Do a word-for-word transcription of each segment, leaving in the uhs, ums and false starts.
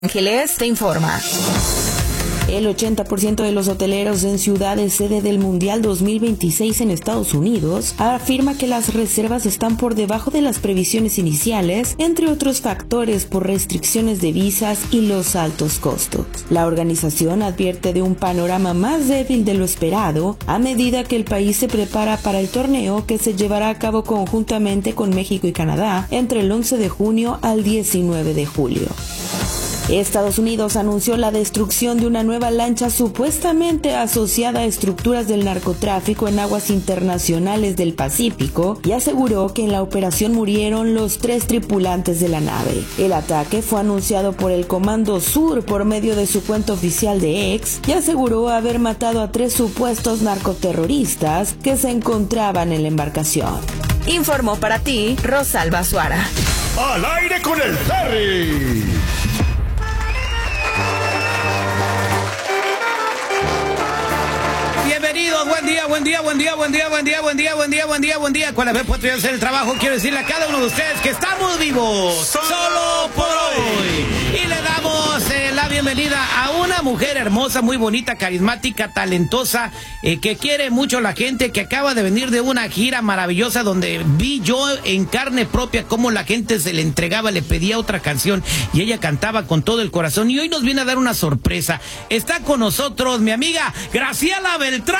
Ángeles te informa. El ochenta por ciento de los hoteleros en ciudades sede del Mundial dos mil veintiséis en Estados Unidos afirma que las reservas están por debajo de las previsiones iniciales, entre otros factores por restricciones de visas y los altos costos. La organización advierte de un panorama más débil de lo esperado a medida que el país se prepara para el torneo que se llevará a cabo conjuntamente con México y Canadá entre el once de junio al diecinueve de julio. Estados Unidos anunció la destrucción de una nueva lancha supuestamente asociada a estructuras del narcotráfico en aguas internacionales del Pacífico y aseguró que en la operación murieron los tres tripulantes de la nave. El ataque fue anunciado por el Comando Sur por medio de su cuenta oficial de X y aseguró haber matado a tres supuestos narcoterroristas que se encontraban en la embarcación. Informó para ti Rosalba Suara. ¡Al aire con el Terry! Bienvenidos, buen día, buen día, buen día, buen día, buen día, buen día, buen día, buen día, buen día. Con la vez puedo hacer el trabajo, quiero decirle a cada uno de ustedes que estamos vivos solo por hoy. Y le damos eh, la bienvenida a una mujer hermosa, muy bonita, carismática, talentosa, eh, que quiere mucho a la gente, que acaba de venir de una gira maravillosa donde vi yo en carne propia cómo la gente se le entregaba, le pedía otra canción y ella cantaba con todo el corazón. Y hoy nos viene a dar una sorpresa. Está con nosotros mi amiga Graciela Beltrán.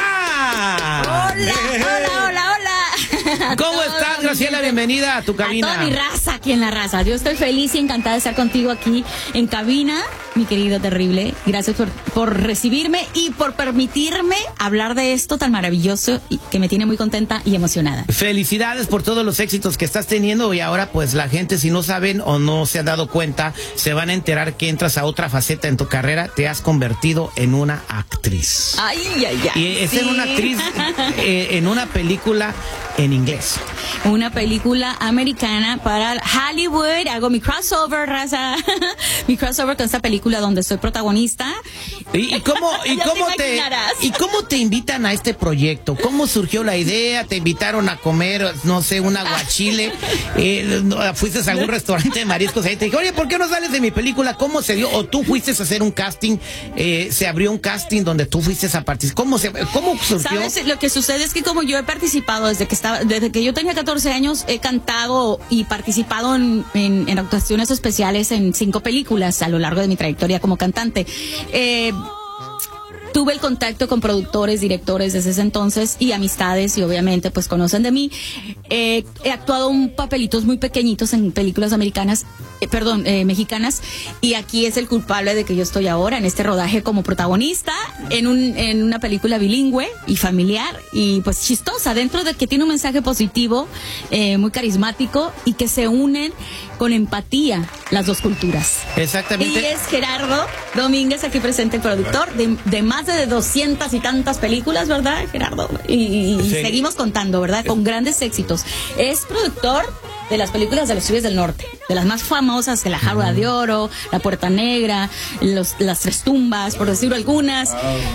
Hola, hola, hola, hola. ¿Cómo estás, Graciela? Bienvenida a tu cabina. A toda mi raza aquí en la raza. Yo estoy feliz y encantada de estar contigo aquí en cabina, mi querido Terrible. Gracias por, por recibirme y por permitirme hablar de esto tan maravilloso y que me tiene muy contenta y emocionada. Felicidades por todos los éxitos que estás teniendo y ahora pues la gente, si no saben o no se han dado cuenta, se van a enterar que entras a otra faceta en tu carrera. Te has convertido en una actriz. Ay, ay, ay. Y es sí. en una actriz eh, en una película en inglés. Una película americana para Hollywood. Hago mi crossover, raza. Mi crossover con esta película donde soy protagonista. ¿Y, y cómo, y Ya cómo te te, imaginarás. y cómo te invitan a este proyecto? ¿Cómo surgió la idea? ¿Te invitaron a comer, no sé, un aguachile? Eh, ¿Fuiste a algún restaurante de mariscos ahí? Te dije, oye, ¿por qué no sales de mi película? ¿Cómo se dio? ¿O tú fuiste a hacer un casting? Eh, ¿Se abrió un casting donde tú fuiste a participar? ¿Cómo, se, cómo surgió? ¿Sabes? Lo que sucede es que como yo he participado desde que estaba, desde que yo tenía catorce años, he cantado y participado en, en, en actuaciones especiales en cinco películas a lo largo de mi trayectoria como cantante. Eh, Tuve el contacto con productores, directores desde ese entonces y amistades y obviamente pues conocen de mí. Eh, he actuado un papelitos muy pequeñitos en películas americanas, eh, perdón, eh, mexicanas, y aquí es el culpable de que yo estoy ahora en este rodaje como protagonista en, un, en una película bilingüe y familiar y pues chistosa, dentro de que tiene un mensaje positivo, eh, muy carismático y que se unen con empatía las dos culturas. Exactamente. Y es Gerardo Domínguez, aquí presente, el productor de, de más de doscientas y tantas películas, ¿verdad, Gerardo? Y, y, y Sí. seguimos contando, ¿verdad? Con grandes éxitos. Es productor de las películas de los Tigres del Norte, de las más famosas, de La Jaula de Oro, La Puerta Negra, los, Las Tres Tumbas, por decirlo algunas.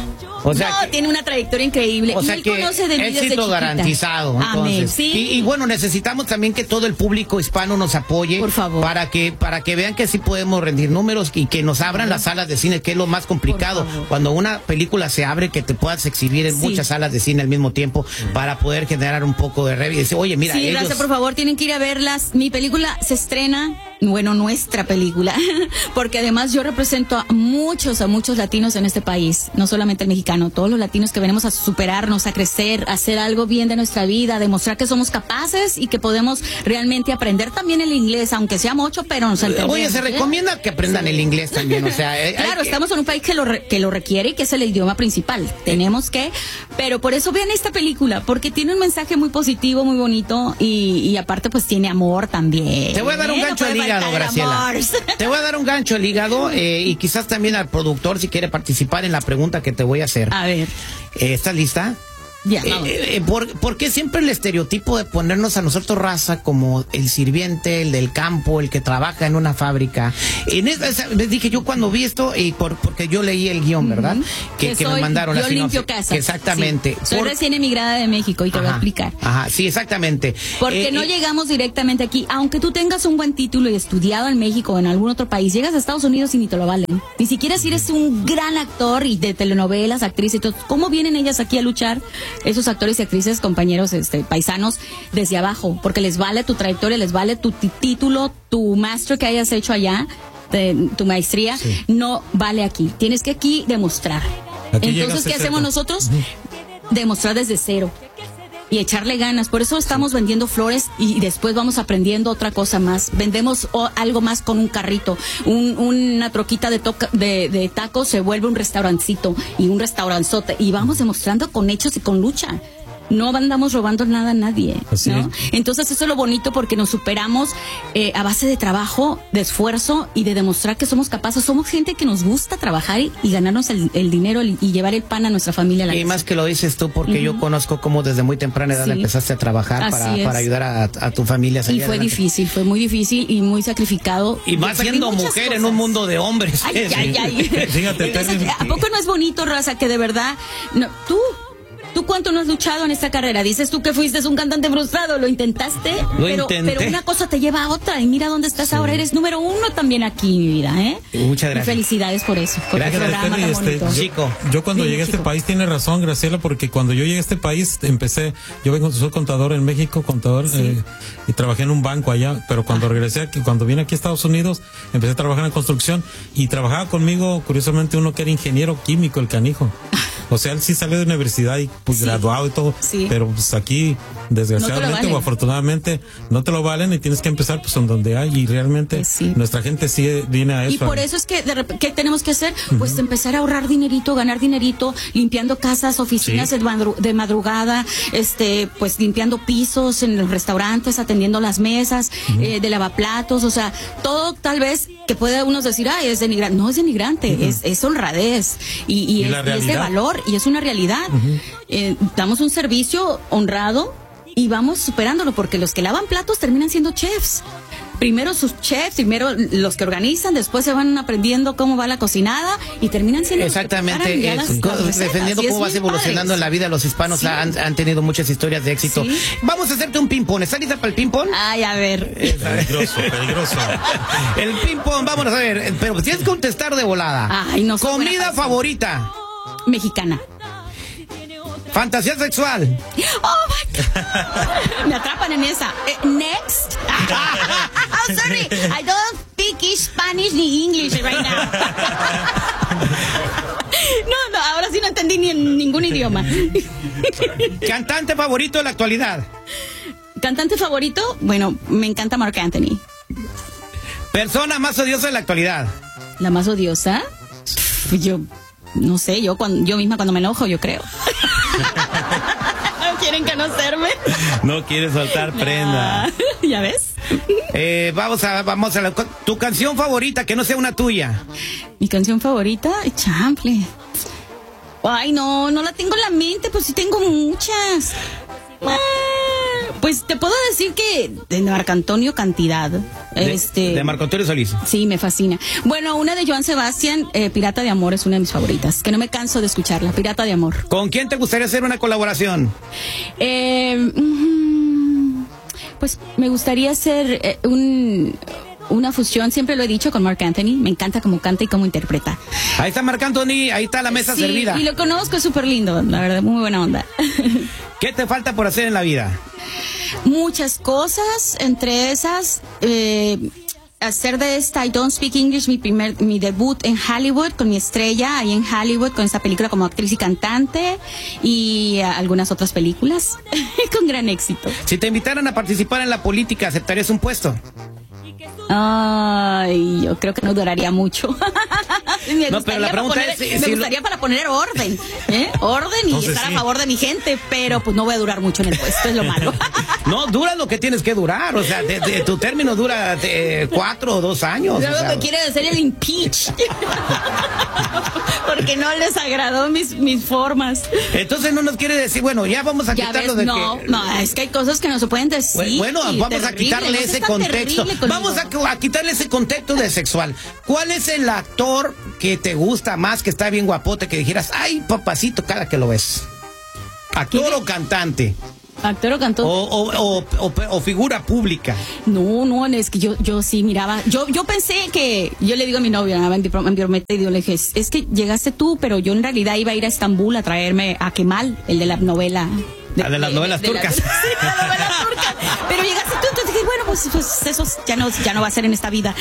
O sea no, que, tiene una trayectoria increíble. o sea y él que conoce de mí desde éxito chiquita. garantizado. Amén. Entonces. Sí. Y, y bueno, necesitamos también que todo el público hispano nos apoye. Por favor. Para que, para que vean que sí podemos rendir números y que nos abran las salas de cine, que es lo más complicado. Cuando una película se abre, que te puedas exhibir en Sí. muchas salas de cine al mismo tiempo para poder generar un poco de revenue. Y decir, oye, mira, Sí, ellos... gracias, por favor, tienen que ir a verlas. Mi película se estrena, bueno, nuestra película, porque además yo represento a muchos, a muchos latinos en este país, no solamente el mexicano, todos los latinos que venimos a superarnos, a crecer, a hacer algo bien de nuestra vida, a demostrar que somos capaces y que podemos realmente aprender también el inglés, aunque sea mucho, pero nos entendemos. Oye, se recomienda que aprendan el inglés también, o sea... hay Claro, que- estamos en un país que lo, re- que lo requiere y que es el idioma principal. Tenemos que, pero por eso vean esta película, porque tiene un mensaje muy positivo, muy bonito y, y aparte pues tiene amor también. Te voy a dar un No gancho al puede hígado, faltar el Graciela. amor. Te voy a dar un gancho al hígado eh, y quizás también al productor si quiere participar en la pregunta que te voy a hacer. A ver. Eh, ¿Estás lista? Ya, eh, eh, ¿por, ¿Por qué siempre el estereotipo de ponernos a nosotros raza como el sirviente, el del campo, el que trabaja en una fábrica? En esa, esa, les dije yo cuando vi esto, y por, porque yo leí el guión, ¿verdad? Uh-huh. Que, que, que soy, me mandaron. Yo la limpio sinopsis. casas. Exactamente. Sí. Soy por... recién emigrada de México y te ajá, voy a explicar. Ajá, sí, exactamente. Porque eh, no eh, llegamos directamente aquí. Aunque tú tengas un buen título y estudiado en México o en algún otro país, llegas a Estados Unidos y ni te lo valen. Ni siquiera si eres un gran actor y de telenovelas, actriz y todo. ¿Cómo vienen ellas aquí a luchar? Esos actores y actrices, compañeros, este, paisanos, desde abajo. Porque les vale tu trayectoria, les vale tu t- título, tu máster que hayas hecho allá, de, tu maestría, sí. No vale aquí. Tienes que aquí demostrar. Aquí Entonces, ¿qué hacemos nosotros? Uh-huh. Demostrar desde cero. Y echarle ganas. Por eso estamos sí. vendiendo flores y después vamos aprendiendo otra cosa más. Vendemos o, algo más con un carrito. Un, una troquita de, toca, de, de tacos se vuelve un restaurancito y un restauranzote. Y vamos demostrando con hechos y con lucha. No andamos robando nada a nadie, Así ¿no? es. Entonces eso es lo bonito porque nos superamos eh, a base de trabajo, de esfuerzo y de demostrar que somos capaces. Somos gente que nos gusta trabajar y, y ganarnos el, el dinero y llevar el pan a nuestra familia a la Y casa. más que lo dices tú, porque uh-huh. yo conozco cómo desde muy temprana edad sí. empezaste a trabajar para, para ayudar a, a tu familia a salir Y fue adelante. difícil, fue muy difícil y muy sacrificado. Y más siendo mujer cosas. En un mundo de hombres. Ay, ay, ay. Fíjate, Entonces, ¿a poco no es bonito, raza, que de verdad... No, tú... ¿Tú cuánto no has luchado en esta carrera? Dices tú que fuiste un cantante frustrado, lo intentaste, lo pero, intenté. pero una cosa te lleva a otra y mira dónde estás sí. ahora, eres número uno también aquí, mi vida, ¿eh? Muchas gracias. Y felicidades por eso, por gracias, el programa tan este, bonito. Chico. Yo cuando sí, llegué chico. a este país, tiene razón, Graciela, porque cuando yo llegué a este país, empecé, yo vengo, soy contador en México, contador, sí. eh, y trabajé en un banco allá, pero cuando ah. regresé aquí, cuando vine aquí a Estados Unidos, empecé a trabajar en construcción y trabajaba conmigo, curiosamente, uno que era ingeniero químico, el canijo. O sea, él sí salió de universidad y pues, sí. graduado y todo, sí. pero pues aquí, desgraciadamente no o afortunadamente, no te lo valen y tienes que empezar pues en donde hay y realmente pues sí. nuestra gente sí viene a eso. Y por eso es que, de rep- ¿qué tenemos que hacer? Pues uh-huh. empezar a ahorrar dinerito, ganar dinerito, limpiando casas, oficinas sí. de, madru- de madrugada, este, pues limpiando pisos en los restaurantes, atendiendo las mesas, uh-huh. eh, de lavaplatos, o sea, todo tal vez que puede uno decir, ay, es denigrante. No es denigrante, uh-huh. es, es honradez y, y, ¿Y, es, y es de valor y es una realidad. Uh-huh. Eh, damos un servicio honrado y vamos superándolo porque los que lavan platos terminan siendo chefs. Primero sus chefs, primero los que organizan, después se van aprendiendo cómo va la cocinada y terminan siendo exactamente los que es, las, las defendiendo cómo vas evolucionando padres. En la vida. Los hispanos sí. han, han tenido muchas historias de éxito. ¿Sí? Vamos a hacerte un ping-pong. ¿Estás lista para el ping-pong? Ay, a ver. Peligroso, peligroso. El ping-pong, vámonos a ver. Pero tienes que contestar de volada. Ay, no. Comida favorita. Mexicana. Fantasía sexual. Oh my God. Me atrapan en esa. Eh, next. I'm sorry. I don't speak Spanish ni English right now. No, no, ahora sí no entendí ni en ningún idioma. Cantante favorito de la actualidad. Cantante favorito, bueno, me encanta Marc Anthony. Persona más odiosa de la actualidad. La más odiosa. Yo no sé, yo cuando, yo misma cuando me enojo, yo creo. ¿No quieren conocerme? No quieres soltar prenda. No. ¿Ya ves? Eh, vamos a, vamos a la, tu canción favorita, que no sea una tuya. Mi canción favorita, Chample. Ay, no, no la tengo en la mente, pues sí tengo muchas. Ah, pues te puedo decir que de Marco Antonio cantidad. De, este, de Marco Antonio Solís. Sí, me fascina. Bueno, una de Joan Sebastián, eh, Pirata de Amor, es una de mis favoritas, que no me canso de escucharla, Pirata de Amor. ¿Con quién te gustaría hacer una colaboración? Eh, pues me gustaría hacer eh, un... una fusión, siempre lo he dicho, con Marc Anthony. Me encanta cómo canta y cómo interpreta. Ahí está Marc Anthony, ahí está la mesa sí, servida. Y lo conozco, es súper lindo, la verdad, muy buena onda. ¿Qué te falta por hacer en la vida? Muchas cosas, entre esas, eh, hacer de esta I Don't Speak English mi primer, mi debut en Hollywood, con mi estrella ahí en Hollywood, con esta película como actriz y cantante, y uh, algunas otras películas, con gran éxito. Si te invitaran a participar en la política, ¿aceptarías un puesto? Ay, yo creo que no duraría mucho. me no, pero la pregunta poner, es... Si, me si gustaría lo... para poner orden, ¿eh? Orden y Entonces, estar sí. a favor de mi gente, pero pues no voy a durar mucho en el puesto, es lo malo. No, dura lo que tienes que durar, o sea, de, de, tu término dura de, cuatro o dos años. Luego o sea. me quiere hacer el impeach. Porque no les agradó mis, mis formas. Entonces no nos quiere decir, bueno, ya vamos a Ya quitarlo ves, de no, que... no, es que hay cosas que no se pueden decir. Bueno, vamos terrible, a quitarle no seas ese tan contexto. terrible conmigo. Vamos a, a quitarle ese contexto de sexual. ¿Cuál es el actor que te gusta más, que está bien guapote, que dijeras, ay, papacito, cada que lo ves? ¿Actor o cantante? Actor o cantor. O, o, o, o, o figura pública. No, no, es que yo, yo sí miraba. Yo, yo pensé que, yo le digo a mi novio, a mi promete, y yo le dije, es que llegaste tú, pero yo en realidad iba a ir a Estambul a traerme a Kemal, el de la novela. De, ah, de las novelas de, de turcas. La, sí, de las novelas turcas. Pero llegaste tú, entonces dije, bueno, pues, pues eso ya no, ya no va a ser en esta vida.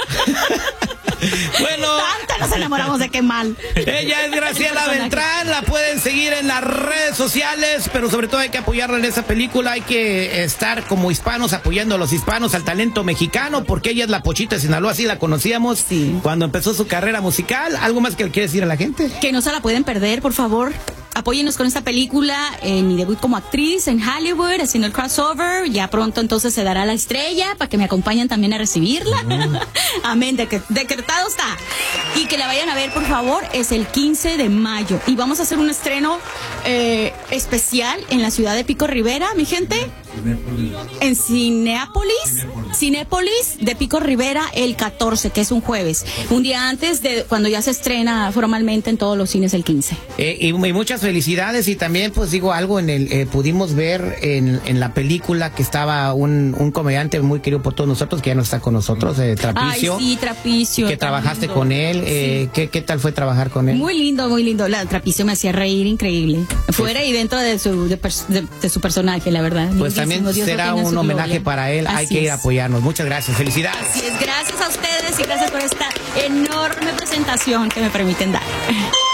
Bueno, tanta nos enamoramos de Kemal. Ella es Graciela Beltrán, la pueden seguir en las redes sociales, pero sobre todo hay que apoyarla en esa película, hay que estar como hispanos apoyando a los hispanos, al talento mexicano, porque ella es la Pochita de Sinaloa, así la conocíamos sí. cuando empezó su carrera musical. ¿Algo más que le quieres decir a la gente? Que no se la pueden perder, por favor. Apóyennos con esta película, en mi debut como actriz en Hollywood, haciendo el crossover. Ya pronto entonces se dará la estrella para que me acompañen también a recibirla. Mm. Amén, de que, decretado está. Y que la vayan a ver, por favor, es el quince de mayo. Y vamos a hacer un estreno eh, especial en la ciudad de Pico Rivera, mi gente. En Cinépolis, Cinépolis de Pico Rivera el catorce, que es un jueves. Un día antes de cuando ya se estrena formalmente en todos los cines el quince. Eh, y, y muchas felicidades, y también pues digo algo, en el eh, pudimos ver en, en la película que estaba un, un comediante muy querido por todos nosotros, que ya no está con nosotros, eh, Trapicio. Ay, sí, Trapicio. Que trabajaste lindo. con él, eh, sí. ¿qué, ¿qué tal fue trabajar con él? Muy lindo, muy lindo. La Trapicio me hacía reír increíble. Fuera pues, y dentro de su, de, de, de su personaje, la verdad. Pues también Dios será un homenaje gloria. Para él. Así hay que ir a apoyarnos. Muchas gracias. Felicidades. Así es. Gracias a ustedes y gracias por esta enorme presentación que me permiten dar.